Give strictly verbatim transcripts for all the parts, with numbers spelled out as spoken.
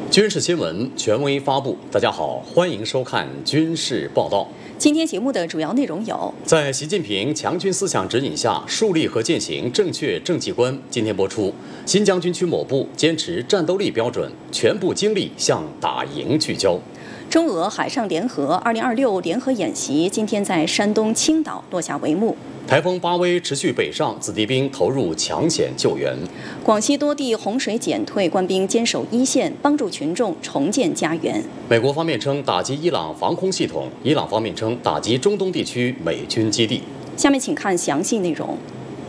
军事新闻权威发布。大家好，欢迎收看军事报道。 今天节目的主要内容有： 在习近平强军思想指引下，树立和践行正确政绩观。今天播出。新疆军区某部坚持战斗力标准，全部精力向打赢聚焦。 中俄海上联合二零二六联合演习今天在山东青岛落下帷幕。 台风巴威持续北上，子弟兵投入抢险救援。 广西多地洪水减退，官兵坚守一线，帮助群众重建家园。 美国方面称打击伊朗防空系统，伊朗方面称打击中东地区美军基地。 下面请看详细内容。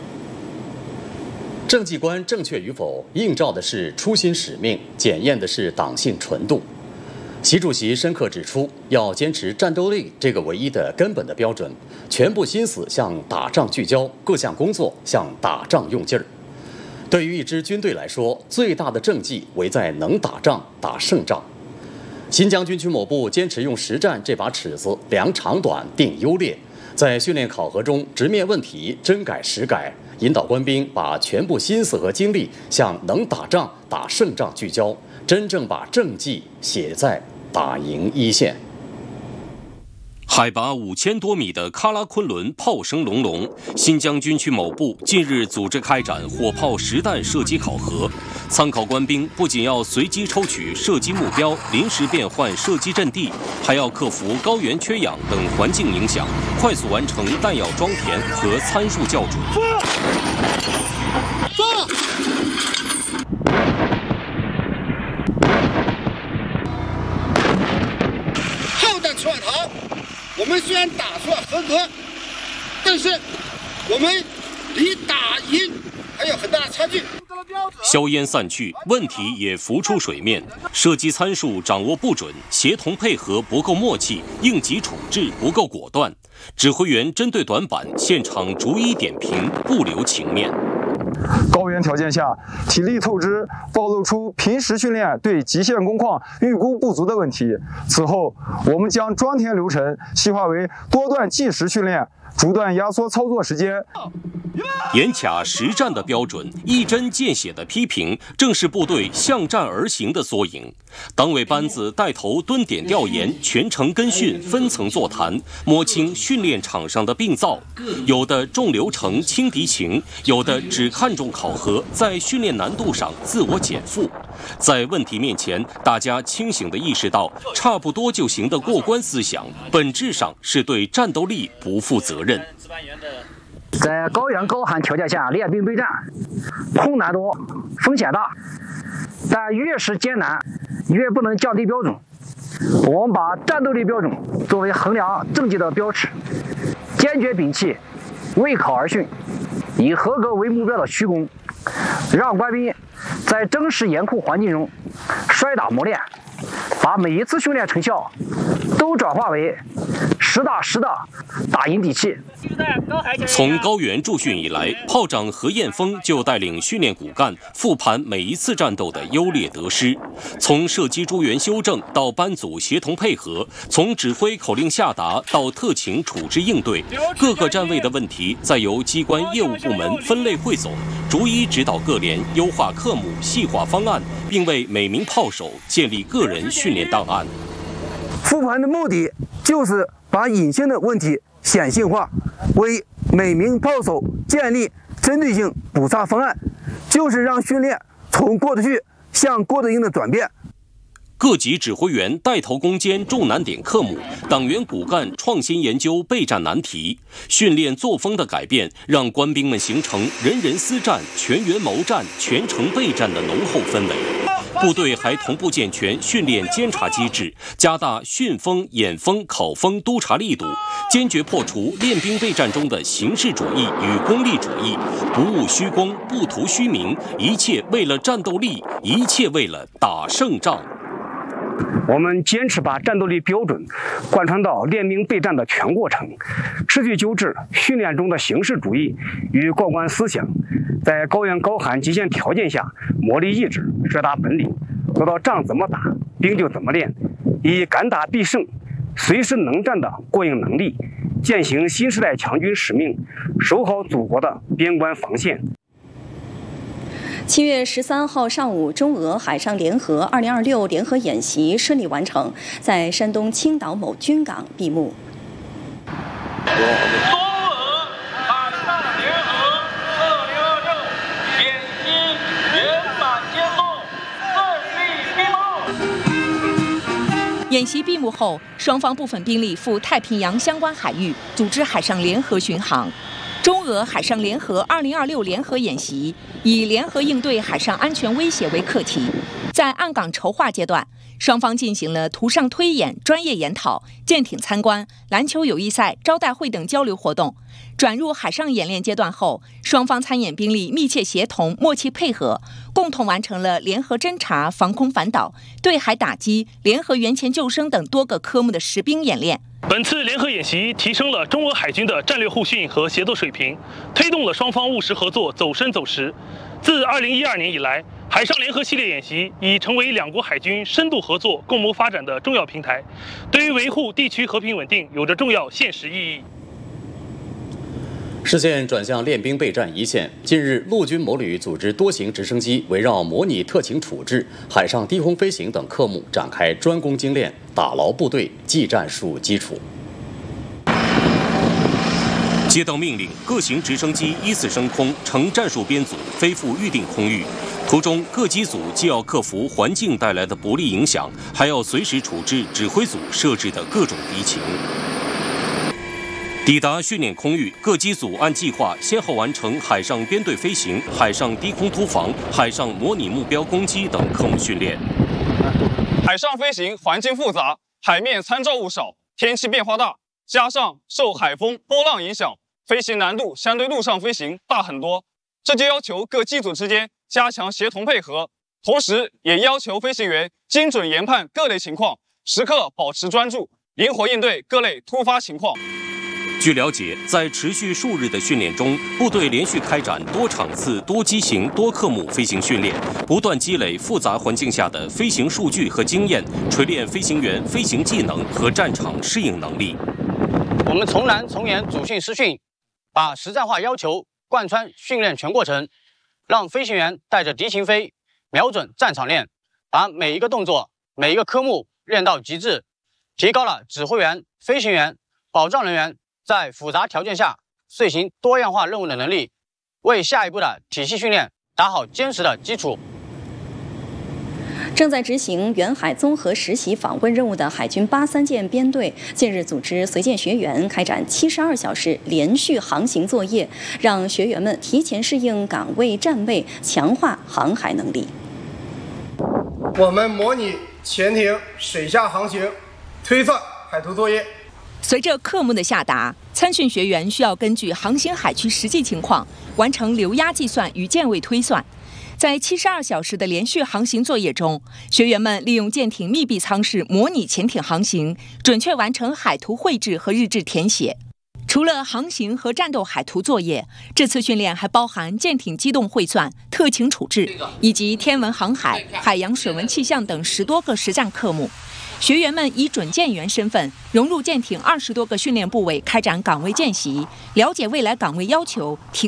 政绩观正确与否，映照的是初心使命，检验的是党性纯度。习主席深刻指出，要坚持战斗力这个唯一的根本的标准，全部心思向打仗聚焦，各项工作向打仗用劲儿。对于一支军队来说，最大的政绩唯在能打仗、打胜仗。新疆军区某部坚持用实战这把尺子量长短、定优劣，在训练考核中直面问题，真改实改，引导官兵把全部心思和精力向能打仗、打胜仗聚焦，真正把政绩写在打赢一线。 海拔五千多米的喀拉昆仑炮声隆隆，新疆军区某部近日组织开展火炮实弹射击考核。参考官兵不仅要随机抽取射击目标，临时变换射击阵地，还要克服高原缺氧等环境影响，快速完成弹药装填和参数校准。 炮弹出膛，我们虽然打出了合格，但是我们离打赢还有很大的差距。 硝烟散去，问题也浮出水面，射击参数掌握不准，协同配合不够默契，应急处置不够果断。指挥员针对短板，现场逐一点评，不留情面。 高原条件下，体力透支暴露出平时训练对极限工况预估不足的问题。此后，我们将装填流程细化为多段计时训练，逐段压缩操作时间。 严卡实战的标准，一针见血的批评，正是部队向战而行的缩影。党委班子带头蹲点调研，全程跟训，分层座谈，摸清训练场上的病灶。有的重流程轻敌情，有的只看重考核，在训练难度上自我减负。在问题面前，大家清醒地意识到，差不多就行的过关思想，本质上是对战斗力不负责任。 在高原高寒条件下练兵备战，困难多，风险大，但越是艰难，越不能降低标准。我们把战斗力标准作为衡量政绩的标尺，坚决摒弃为考而训、以合格为目标的虚功，让官兵在真实严酷环境中摔打磨练，把每一次训练成效都转化为实打实的打赢底气。 从高原驻训以来，炮长何彦峰就带领训练骨干复盘每一次战斗的优劣得失，从射击诸元修正到班组协同配合，从指挥口令下达到特情处置应对，各个站位的问题再由机关业务部门分类汇总，逐一指导各连优化科目、细化方案，并为每名炮手建立个人训练档案。 复盘的目的就是把隐性的问题显性化，为每名炮手建立针对性补差方案，就是让训练从过得去向过得应的转变。 各级指挥员带头攻坚重难点科目，党员骨干创新研究备战难题，训练作风的改变，让官兵们形成人人思战、全员谋战、全程备战的浓厚氛围。部队还同步健全训练监察机制，加大训风、演风、考风督查力度，坚决破除练兵备战中的形式主义与功利主义，不务虚功，不图虚名，一切为了战斗力，一切为了打胜仗。 我们坚持把战斗力标准贯穿到练兵备战的全过程，持续纠治训练中的形式主义与过关思想，在高原高寒极限条件下磨砺意志、摔打本领，做到仗怎么打，兵就怎么练，以敢打必胜、随时能战的过硬能力，践行新时代强军使命，守好祖国的边关防线。 七月十三号上午，中俄海上联合二零二六联合演习顺利完成，在山东青岛某军港闭幕。 中俄海上联合二零二六演习圆满结束，顺利闭幕。 演习闭幕后，双方部分兵力赴太平洋相关海域组织海上联合巡航。中俄海上联合二零二六联合演习以联合应对海上安全威胁为课题，在岸港筹划阶段，双方进行了图上推演、专业研讨、舰艇参观、篮球友谊赛、招待会等交流活动。转入海上演练阶段后，双方参演兵力密切协同、默契配合，共同完成了联合侦察、防空反导、对海打击、联合援前救生等多个科目的实兵演练。 本次联合演习提升了中俄海军的战略互信和协作水平，推动了双方务实合作走深走实。自二零一二年以来，海上联合系列演习已成为两国海军深度合作、共谋发展的重要平台，对于维护地区和平稳定有着重要现实意义。 视线转向练兵备战一线。近日，陆军某旅组织多型直升机围绕模拟特情处置、海上低空飞行等科目展开专攻精练，打牢部队技战术基础。 接到命令，各型直升机依次升空，呈战术编组飞赴预定空域。途中，各机组既要克服环境带来的不利影响，还要随时处置指挥组设置的各种敌情。抵达训练空域，各机组按计划先后完成海上编队飞行、海上低空突防、海上模拟目标攻击等科目训练。 海上飞行环境复杂，海面参照物少，天气变化大，加上受海风、波浪影响，飞行难度相对陆上飞行大很多。这就要求各机组之间加强协同配合，同时也要求飞行员精准研判各类情况，时刻保持专注，灵活应对各类突发情况。 据了解，在持续数日的训练中，部队连续开展多场次、多机型、多科目飞行训练，不断积累复杂环境下的飞行数据和经验，锤炼飞行员飞行技能和战场适应能力。 我们从难从严主训实训，把实战化要求贯穿训练全过程，让飞行员带着敌情飞，瞄准战场练，把每一个动作、每一个科目练到极致，提高了指挥员、飞行员、保障人员在复杂条件下遂行多样化任务的能力，为下一步的体系训练打好坚实的基础。 正在执行远海综合实习访问任务的海军八三舰编队，近日组织随舰学员开展七十二小时连续航行作业，让学员们提前适应岗位站位，强化航海能力。 我们模拟潜艇水下航行，推算海图作业。 随着科目的下达，参训学员需要根据航行海区实际情况，完成流压计算与舰位推算。在七十二小时的连续航行作业中，学员们利用舰艇密闭舱室模拟潜艇航行，准确完成海图绘制和日志填写。除了航行和战斗海图作业，这次训练还包含舰艇机动绘算、特情处置以及天文航海、海洋水文气象等十多个实战科目。学员们以准舰员身份融入舰艇二十多个训练部位，开展岗位见习，了解未来岗位要求，提